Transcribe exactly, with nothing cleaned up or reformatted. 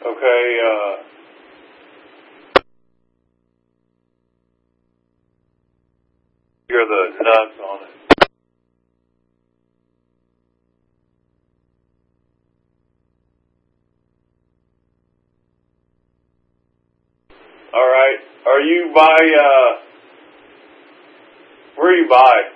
Okay, uh, you're the nuts on it. All right. Are you by, uh, where are you by?